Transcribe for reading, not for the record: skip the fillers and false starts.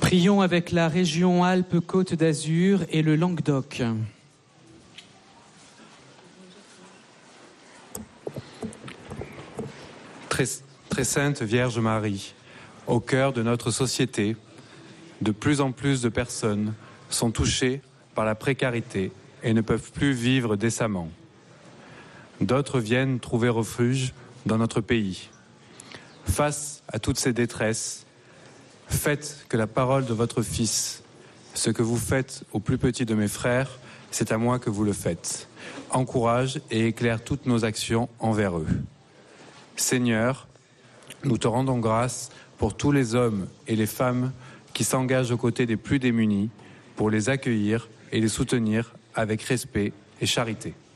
Prions avec la région Alpes-Côte d'Azur et le Languedoc. Très sainte Vierge Marie, au cœur de notre société, de plus en plus de personnes sont touchées par la précarité et ne peuvent plus vivre décemment. D'autres viennent trouver refuge dans notre pays. Face à toutes ces détresses, faites que la parole de votre Fils, ce que vous faites au plus petit de mes frères, c'est à moi que vous le faites. Encourage et éclaire toutes nos actions envers eux. Seigneur, nous te rendons grâce pour tous les hommes et les femmes qui s'engagent aux côtés des plus démunis pour les accueillir et les soutenir avec respect et charité.